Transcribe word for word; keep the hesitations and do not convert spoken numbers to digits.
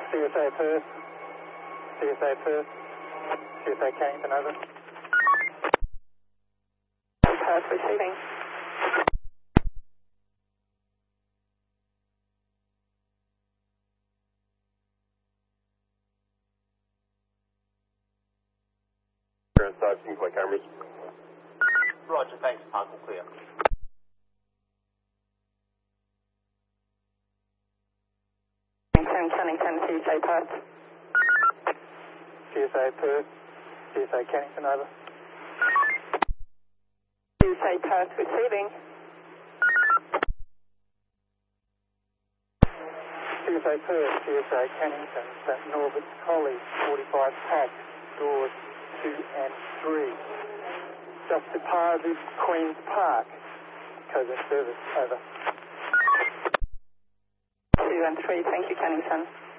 C S A Perth, C S A Perth, C S A Cannington, over. Perth receiving. Inside Kingsway cameras. Roger, thanks, Park will clear. Cannington, Cannington, C S A Perth. C S A Perth, C S A Cannington, over. C S A Perth receiving. C S A Perth, C S A Cannington, Saint Norbert's College, forty-five packs, doors two and three. Just departed Queen's Park. Covert service, over. two and three, thank you, Cannington.